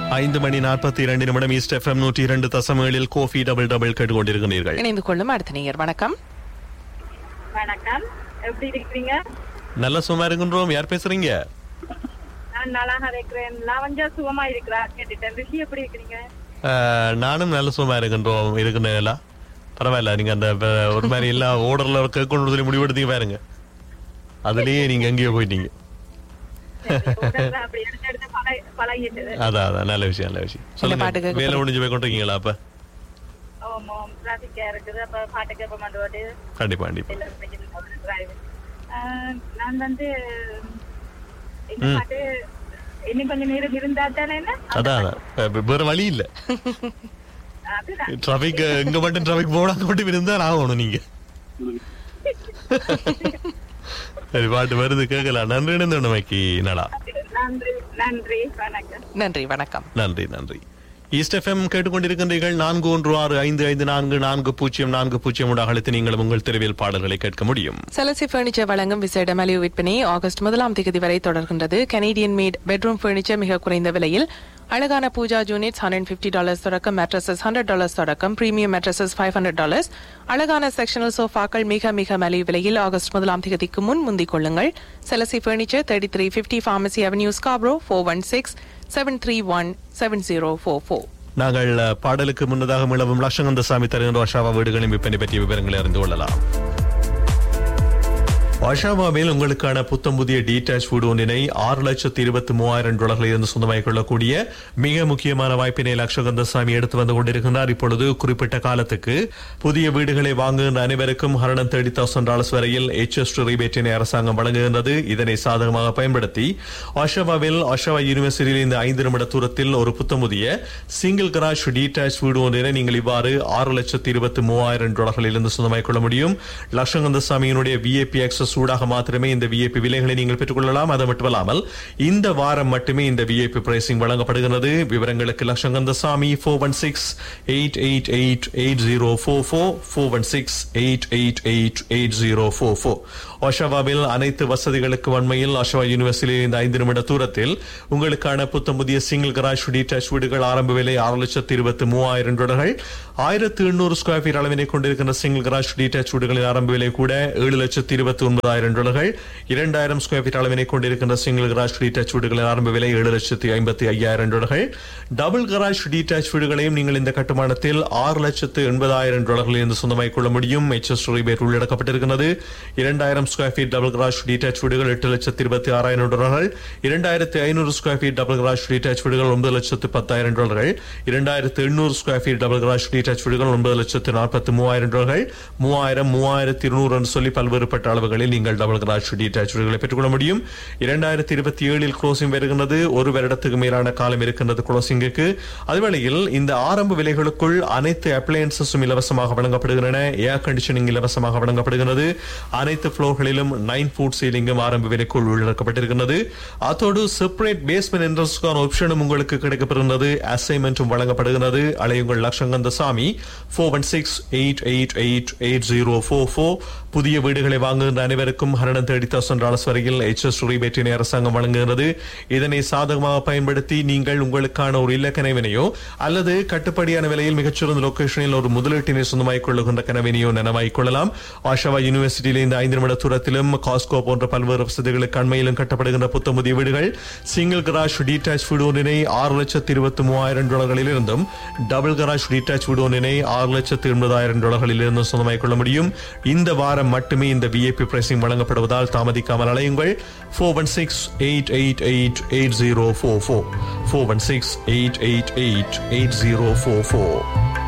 5:42 east FM 102.7 Kofi double double கேட்டுக்கொண்டிருக்கிறீர்கள். இணைந்து கொள்ளும் அடுத்த நேயர். வணக்கம். வணக்கம், எப்படி இருக்கீங்க? நல்ல சும்மா இருக்கின்றோம். யார் பேசுறீங்க? நான் நல்லாக இருக்கிறேன். லாவஞ்சா சுகமா இருக்கிறா கேட்டுட்டேன். ரிஷி எப்படி இருக்கிறீங்க? நானும் நல்ல சும்மா இருக்கின்றேன். பரவாயில்ல, நீங்க அந்த ஒரு மாதிரி எல்லா ஓர்டர்ல கேட்கணும்னு சொல்லி முடிவெடுத்தீங்க பாருங்க. அதுலயே நீங்க எங்கேயோ போயிட்டீங்க. அதான் நல்ல விஷயம். சொல்லுங்க, வேலை முடிஞ்சு போய் கொண்டிருக்கீங்களா? அப்ப கண்டிப்பா நான் வந்து இன்னும் கொஞ்சம் நேரம் இருந்தா தானே. அதான் வேற வழி இல்ல. டிராபிக் இங்க மட்டும் டிராபிக் போடாங்க மட்டும் இருந்தா ஆகணும். நீங்க சரி, பாட்டு வருது கேட்கலாம். நன்றி நன்றி நலா. நன்றி, வணக்கம். நன்றி. ஈஸ்ட் எஃப்எம் கேட்டுக்கொண்டிருக்கின்றீர்கள். 4165440404 அழைத்து நீங்களும் உங்கள் தெருவில் பாடல்களை கேட்க முடியும். செலசி பர்னிச்சர் வழங்கும் விசேட மலிவு விற்பனை ஆகஸ்ட் 1 வரை தொடர்கின்றது. கனேடியன் மேட் பெட்ரூம் பர்னிச்சர் மிக குறைந்த விலையில். அழகான பூஜா யூனிட்ஸ் $150 தொடக்கம், மேட்ரஸஸ் $100 தொடக்கம், பிரீமியம் மேட்ரஸஸ் $500. அழகான செக்ஷனல் சோஃபாக்கள் மிக மிக மலிவு விலையில். ஆகஸ்ட் 1 முந்திக் கொள்ளுங்கள். செலசி பர்னிச்சர் 3350 Pharmacy Avenue, Scarborough, 416-731-7044. நாங்கள் பாடலுக்கு முன்னதாக மிளவும் லட்சங்கந்தசாமி தருகின்ற அஷாவா வீடுகளின் விற்பனை பற்றிய விவரங்களை அறிந்து கொள்ளலாம். அஷாவாவில் உங்களுக்கான புத்தம் புதிய டீடாச் வீடு ஒன்றினை $6,23,000 இருந்து சொந்தமாகிக் கொள்ளக்கூடிய மிக முக்கியமான வாய்ப்பினை லட்சகந்தசாமி எடுத்து வந்து கொண்டிருக்கிறார். இப்பொழுது குறிப்பிட்ட காலத்துக்கு புதிய வீடுகளை வாங்குகின்ற அனைவருக்கும் $130,000 வரையில் HST ரிபேட்டினை அரசாங்கம் வழங்குகின்றது. இதனை சாதகமாக பயன்படுத்தி அஷாவாவில் அஷாவா யூனிவர்சிட்டியில் இந்த 5 நிமிட தூரத்தில் ஒரு புத்தம் புதிய சிங்கிள் கராஜ் டீடாச் வீடு ஒன்றினை நீங்கள் இவ்வாறு $6,23,000 இருந்து சொந்தமாகிக் கொள்ள முடியும். லட்சகந்தசாமியினுடைய VIP access சூடாக மாத்திரமே இந்த VIP விலைகளை நீங்கள் பெற்றுக் கொள்ளலாம். அது மட்டுமல்லாமல் இந்த வாரம் மட்டுமே இந்த VIP பிரைசிங் வழங்கப்படுகிறது. விவரங்களுக்கு லட்சங்கந்தசாமி 416-888-8044 416-888-8044. அஷாவாவில் அனைத்து வசதிகளுக்கு வன்மையில் அஷாவா யூனிவர்சிட்டியில் இந்த 5 நிமிட தூரத்தில் உங்களுக்கான புத்தம் புதிய சிங்கிள் கராஜ் டீடாச் வீடுகள் ஆரம்ப விலை $6,23,000. 1,800 ஸ்கொயர் ஃபீட் அளவினை கொண்டிருக்கின்ற சிங்கிள் கராஜ் டீடாச் வீடுகளின் ஆரம்ப விலை கூட $7,29,000. 2,000 ஸ்கொயர் ஃபீட் அளவினை கொண்டிருக்கின்ற சிங்கிள் கராஜ் டீடாச் வீடுகளின் ஆரம்ப விலை $7,55,000. டபுள் கராஜ் டீடாச் வீடுகளையும் நீங்கள் இந்த கட்டுமானத்தில் $6,80,000 இருந்து சொந்தமாகிக் கொள்ள முடியும். HST rebate உள்ளடக்கப்பட்டிருக்கிறது. 2,000 square feet double garage டீடாச் வீடுகள் $8,26,000. 2,500 ஸ்கொயர் ஃபீட் டபுள் கராஜ் டீடாச் வீடுகள் $9,10,000. 2,800 ஸ்கொயர் ஃபீட் டபுள் கராஜ் டீடாச் வீடுகள் $9,43,000. 3,000, 3,200 என்று சொல்லி பல்வேறுபட்ட அளவுகளில் நீங்கள் டபுள் கராஜ் டீடாச் வீடுகளை பெற்றுக்கொள்ள முடியும். 2027 க்ளோசிங் வருகின்றது. ஒரு வருடத்துக்கு மேலான காலம் இருக்கின்றது க்ளோசிங்குக்கு. அதுவேளையில் இந்த ஆரம்ப விலைகளுக்குள் அனைத்து அப்ளையன்சஸும் இலவசமாக வழங்கப்படுகின்றன. ஏர் கண்டிஷனிங் இலவசமாக வழங்கப்படுகிறது. அனைத்து ஃப்ளோர்களிலும் 9 ஃபுட் சீலிங்கும் ஆரம்ப விலைக்குள் உள்ளடக்கப்பட்டிருக்கிறது. அதோடு செப்பரேட் பேஸ்மெண்ட் என்ட்ரன்ஸ்க்கான ஆப்ஷனும் உங்களுக்கு கிடைக்கப்படுகிறது. அசைன்மெண்ட்டும் வழங்கப்படுகிறது. அழையுங்கள் லட்சங்கந்தசாமி 416-888-8044. புதிய வீடுகளை வாங்குகின்ற அனைவருக்கும் $130,000 வரையில் HST ரிபேட்டினை அரசாங்கம் வழங்குகிறது. இதனை சாதகமாக பயன்படுத்தி நீங்கள் உங்களுக்கான ஒரு இல்ல கனவினையோ அல்லது கட்டுப்படியான விலையில் மிகச்சிறந்த லொகேஷனில் ஒரு முதலீட்டினை சொந்தமாகிக் கொள்ளுகின்ற கனவினையோ நனவாகிக் கொள்ளலாம். ஆஷாவா யூனிவர்சிட்டியில் இந்த 5 நிமிட தூரத்திலும் காஸ்கோ போன்ற பல்வேறு வசதிகளுக்கு அண்மையிலும் கட்டப்படுகின்ற புத்தம் புதிய வீடுகள் சிங்கிள் கராஜ் டீடாச் வீடு ஒன்றினை $6,23,000 இருந்தும் டபுள் கராஜ் டீடாச் வீடு ஒன்றினை $6,80,000 இருந்தும் சொந்தமாகிக் கொள்ள முடியும். இந்த வாரம் மட்டுமே இந்த VIP பிரைசிங் வழங்கப்படுவதால் தாமதிக்காமல் அலையுங்கள். 416-888-8044 416-888-8044.